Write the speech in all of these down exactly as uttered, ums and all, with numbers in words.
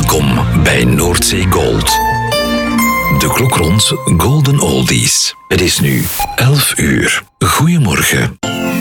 Welkom bij Noordzee Gold. De klok rond Golden Oldies. Het is nu elf uur. Goedemorgen.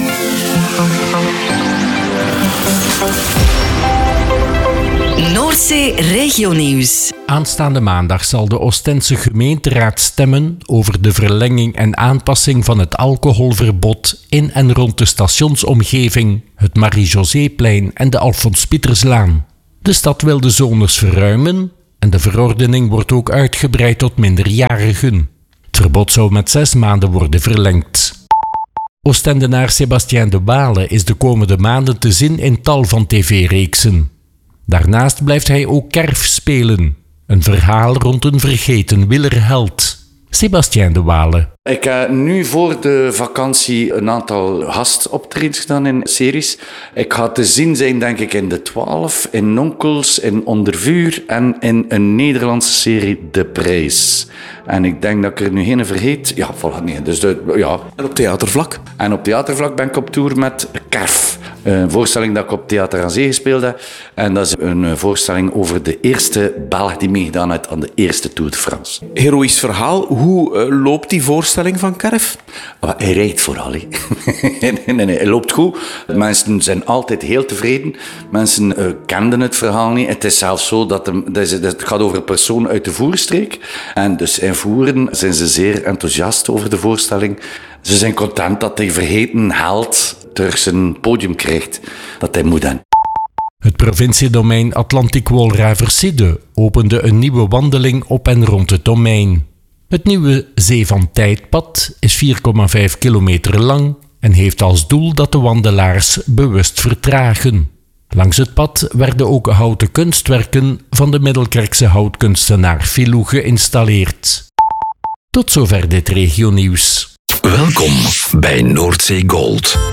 Noordzee Regionieuws. Aanstaande maandag zal de Oostense gemeenteraad stemmen over de verlenging en aanpassing van het alcoholverbod in en rond de stationsomgeving, het Marie-Joséplein en de Alfons Pieterslaan. De stad wil de zones verruimen en de verordening wordt ook uitgebreid tot minderjarigen. Het verbod zou met zes maanden worden verlengd. Oostendenaar Sébastien de Waele is de komende maanden te zien in tal van tv-reeksen. Daarnaast blijft hij ook Kerf spelen, een verhaal rond een vergeten wielerheld. Sébastien de Waele. Ik heb nu voor de vakantie een aantal gastoptredens gedaan in series. Ik ga te zien zijn, denk ik, in De Twaalf, in Nonkels, in Onder Vuur en in een Nederlandse serie De Prijs. En ik denk dat ik er nu geen vergeet. Ja, volgens mij. Dus de, ja. En op theatervlak? En op theatervlak ben ik op tour met Kerf. Een voorstelling dat ik op Theater aan Zee gespeeld heb. En dat is een voorstelling over de eerste Belg die meegedaan heeft aan de eerste Tour de France. Heroïsch verhaal. Hoe uh, loopt die voorstelling van Kerf? Maar hij rijdt vooral. He. nee, nee, nee, hij loopt goed. Mensen zijn altijd heel tevreden. Mensen uh, kenden het verhaal niet. Het is zelfs zo dat, hem, dat, is, dat het gaat over een persoon uit de Voerstreek. En dus in Voeren zijn ze zeer enthousiast over de voorstelling. Ze zijn content dat die vergeten held terug zijn podium krijgt. Dat hij moet hebben. Het provinciedomein Atlantic-Wolraverside opende een nieuwe wandeling op en rond het domein. Het nieuwe Zee van Tijdpad is vier komma vijf kilometer lang en heeft als doel dat de wandelaars bewust vertragen. Langs het pad werden ook houten kunstwerken van de Middelkerkse houtkunstenaar Filou geïnstalleerd. Tot zover dit regionieuws. Welkom bij Noordzee Gold.